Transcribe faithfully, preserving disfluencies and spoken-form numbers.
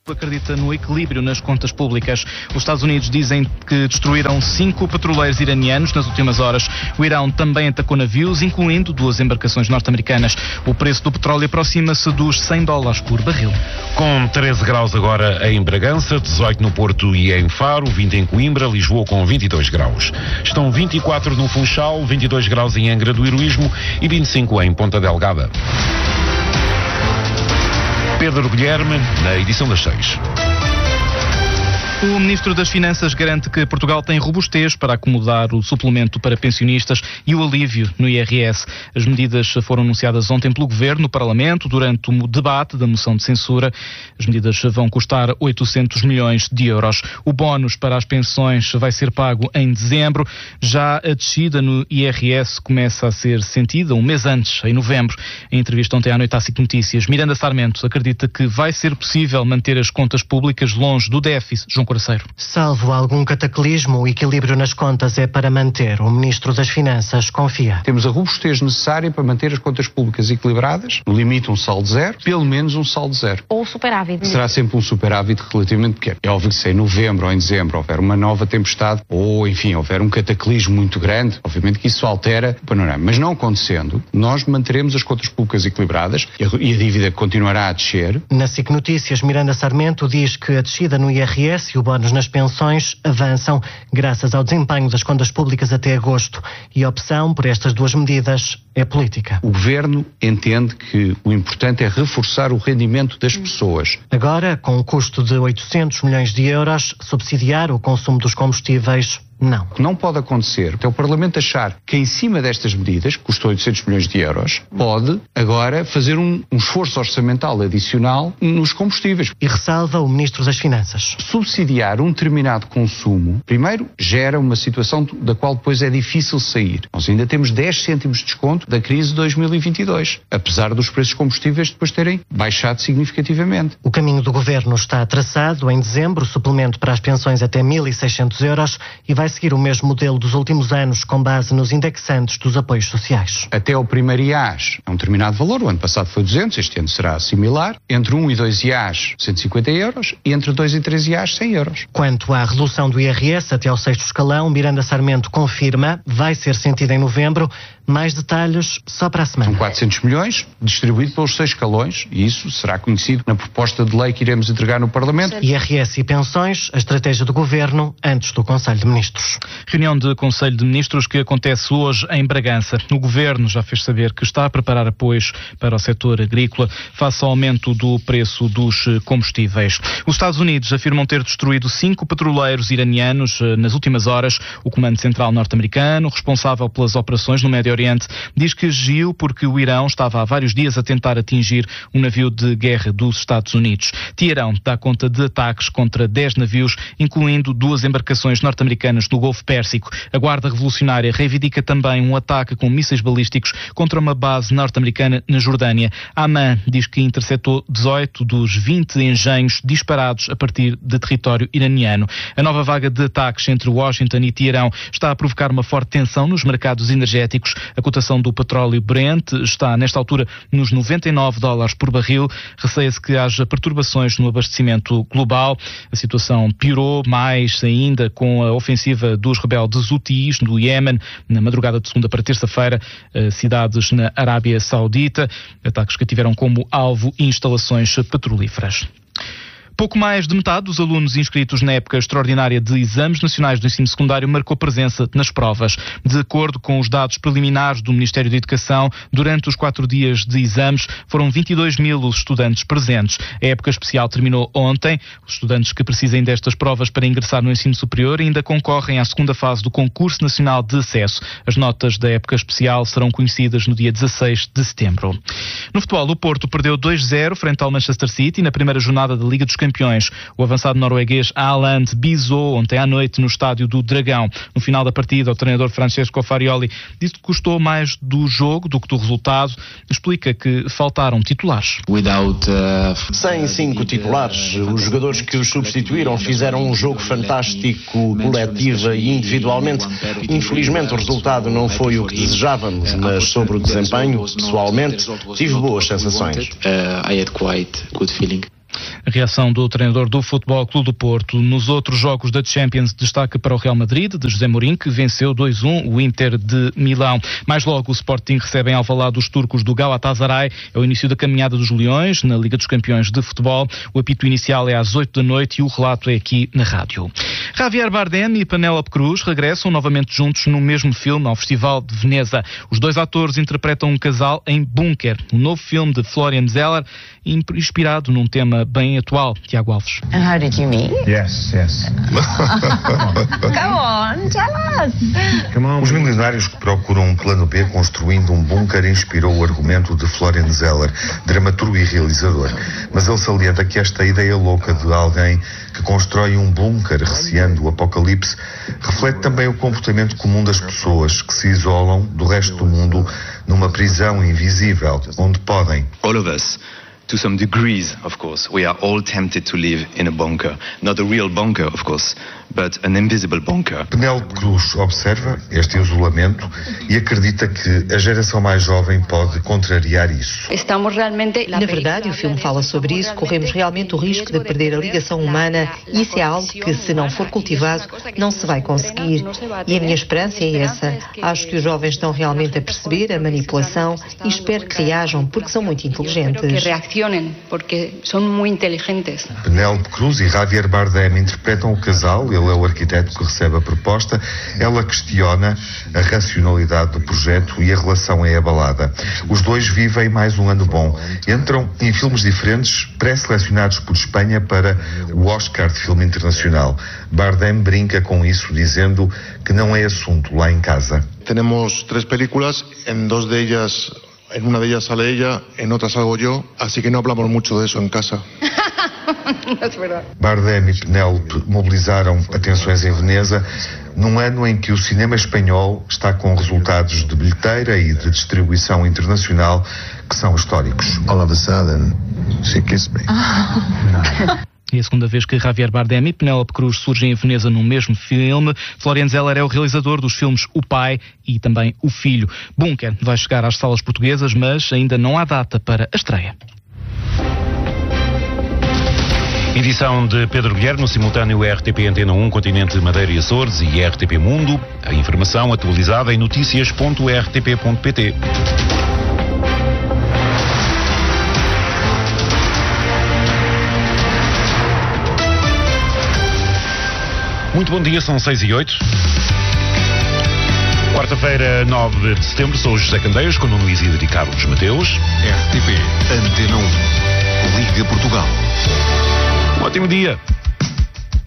Acredita no equilíbrio nas contas públicas. Os Estados Unidos dizem que destruíram cinco petroleiros iranianos nas últimas horas. O Irão também atacou navios, incluindo duas embarcações norte-americanas. O preço do petróleo aproxima-se dos cem dólares por barril. Com treze graus agora em Bragança, dezoito no Porto e em Faro, vinte em Coimbra, Lisboa com vinte e dois graus. Estão vinte e quatro no Funchal, vinte e dois graus em Angra do Heroísmo e vinte e cinco em Ponta Delgada. Pedro Guilherme, na edição das seis. O Ministro das Finanças garante que Portugal tem robustez para acomodar o suplemento para pensionistas e o alívio no I R S. As medidas foram anunciadas ontem pelo Governo no Parlamento durante o debate da moção de censura. As medidas vão custar oitocentos milhões de euros. O bónus para as pensões vai ser pago em dezembro. Já a descida no I R S começa a ser sentida um mês antes, em novembro. Em entrevista ontem à noite à SIC Notícias, Miranda Sarmento acredita que vai ser possível manter as contas públicas longe do déficit. João Coraceiro. Salvo algum cataclismo, o equilíbrio nas contas é para manter. O Ministro das Finanças confia. Temos a robustez necessária para manter as contas públicas equilibradas, no limite um saldo zero, pelo menos um saldo zero. Ou superávit. Será sempre um superávit relativamente pequeno. É óbvio que se em novembro ou em dezembro houver uma nova tempestade, ou enfim, houver um cataclismo muito grande, obviamente que isso altera o panorama. Mas não acontecendo, nós manteremos as contas públicas equilibradas e a dívida continuará a descer. Na SIC Notícias, Miranda Sarmento diz que a descida no I R S e o bónus nas pensões avançam graças ao desempenho das contas públicas até agosto, e a opção por estas duas medidas é política. O Governo entende que o importante é reforçar o rendimento das pessoas. Agora, com um custo de oitocentos milhões de euros, subsidiar o consumo dos combustíveis, não. O que não pode acontecer é o Parlamento achar que em cima destas medidas, que custou oitocentos milhões de euros, pode agora fazer um, um esforço orçamental adicional nos combustíveis. E ressalva o Ministro das Finanças. Subsidiar um determinado consumo, primeiro, gera uma situação da qual depois é difícil sair. Nós ainda temos dez cêntimos de desconto da crise de dois mil e vinte e dois, apesar dos preços de combustíveis depois terem baixado significativamente. O caminho do Governo está traçado. Em dezembro, suplemento para as pensões até mil e seiscentos euros e vai seguir o mesmo modelo dos últimos anos, com base nos indexantes dos apoios sociais. Até o primeiro I A S é um determinado valor, o ano passado foi duzentos, este ano será similar. Entre um e dois I A S, cento e cinquenta euros, e entre dois e três I A S, cem euros. Quanto à redução do I R S até ao sexto escalão, Miranda Sarmento confirma, vai ser sentida em novembro. Mais detalhes só para a semana. São quatrocentos milhões, distribuído pelos seis escalões, e isso será conhecido na proposta de lei que iremos entregar no Parlamento. I R S e pensões, a estratégia do Governo antes do Conselho de Ministros. Reunião de Conselho de Ministros que acontece hoje em Bragança. O Governo já fez saber que está a preparar apoios para o setor agrícola face ao aumento do preço dos combustíveis. Os Estados Unidos afirmam ter destruído cinco petroleiros iranianos nas últimas horas. O Comando Central norte-americano, responsável pelas operações no Médio Oriente, diz que agiu porque o Irão estava há vários dias a tentar atingir um navio de guerra dos Estados Unidos. Teherão dá conta de ataques contra dez navios, incluindo duas embarcações norte-americanas no Golfo Pérsico. A Guarda Revolucionária reivindica também um ataque com mísseis balísticos contra uma base norte-americana na Jordânia. A Amman diz que interceptou dezoito dos vinte engenhos disparados a partir de território iraniano. A nova vaga de ataques entre Washington e Teherão está a provocar uma forte tensão nos mercados energéticos. A cotação do petróleo Brent está, nesta altura, nos noventa e nove dólares por barril. Receia-se que haja perturbações no abastecimento global. A situação piorou mais ainda com a ofensiva dos rebeldes Houthis do Iémen, na madrugada de segunda para terça-feira, cidades na Arábia Saudita, ataques que tiveram como alvo instalações petrolíferas. Pouco mais de metade dos alunos inscritos na época extraordinária de exames nacionais do ensino secundário marcou presença nas provas. De acordo com os dados preliminares do Ministério da Educação, durante os quatro dias de exames foram vinte e dois mil os estudantes presentes. A época especial terminou ontem. Os estudantes que precisem destas provas para ingressar no ensino superior ainda concorrem à segunda fase do Concurso Nacional de Acesso. As notas da época especial serão conhecidas no dia dezasseis de setembro. No futebol, o Porto perdeu dois a zero frente ao Manchester City na primeira jornada da Liga dos Campeões. O avançado norueguês Haaland bisou ontem à noite no estádio do Dragão. No final da partida, o treinador Francesco Farioli disse que gostou mais do jogo do que do resultado. Explica que faltaram titulares. Sem cinco titulares, os jogadores que os substituíram fizeram um jogo fantástico, coletiva e individualmente. Infelizmente o resultado não foi o que desejávamos, mas sobre o desempenho, pessoalmente, tive boas sensações. A reação do treinador do Futebol Clube do Porto. Nos outros jogos da Champions, destaque para o Real Madrid, de José Mourinho, que venceu dois a um o Inter de Milão. Mais logo, o Sporting recebe em Alvalade os turcos do Galatasaray. É o início da caminhada dos Leões na Liga dos Campeões de Futebol. O apito inicial é às oito da noite e o relato é aqui na rádio. Javier Bardem e Penélope Cruz regressam novamente juntos no mesmo filme ao Festival de Veneza. Os dois atores interpretam um casal em Bunker, um novo filme de Florian Zeller, inspirado num tema bem atual. Tiago Alves. And how did you meet? Yes, yes. Come on, tell us. Come on. Os milionários que procuram um plano B construindo um bunker inspirou o argumento de Florian Zeller, dramaturgo e realizador. Mas ele salienta que esta ideia louca de alguém que constrói um bunker receando o apocalipse reflete também o comportamento comum das pessoas que se isolam do resto do mundo numa prisão invisível, onde podem. All of us, to some degrees, of course, we are all tempted to live in a bunker. Not a real bunker, of course, but an invisible bunker. Penélope Cruz observa este isolamento e acredita que a geração mais jovem pode contrariar isso. Na verdade, o filme fala sobre isso. Corremos realmente o risco de perder a ligação humana e isso é algo que, se não for cultivado, não se vai conseguir. E a minha esperança é essa. Acho que os jovens estão realmente a perceber a manipulação e espero que reajam, porque são muito inteligentes. porque são muito inteligentes. Penélope Cruz e Javier Bardem interpretam o casal. Ele é o arquiteto que recebe a proposta. Ela questiona a racionalidade do projeto e a relação é abalada. Os dois vivem mais um ano bom. Entram em filmes diferentes, pré-selecionados por Espanha para o Oscar de Filme Internacional. Bardem brinca com isso, dizendo que não é assunto lá em casa. Temos três películas, em duas delas, en una de ellas sale ella, en otra salgo yo, así que no hablamos mucho de eso en casa. Bardem e Penélope mobilizaram atenções em Veneza num ano em que o cinema espanhol está com resultados de bilheteira e de distribuição internacional que são históricos. All of a sudden, she kissed me. É a segunda vez que Javier Bardem e Penélope Cruz surgem em Veneza no mesmo filme. Florian Zeller é o realizador dos filmes O Pai e também O Filho. Bunker vai chegar às salas portuguesas, mas ainda não há data para a estreia. Edição de Pedro Guilherme, no simultâneo R T P Antena um, Continente, Madeira e Açores e R T P Mundo. A informação atualizada em notícias ponto r t p ponto p t. Muito bom dia, são seis e oito. Quarta-feira, nove de setembro, sou José Candeias, com Nuno Isidro e Carlos Mateus. R T P Antena um, Liga Portugal. Um ótimo dia.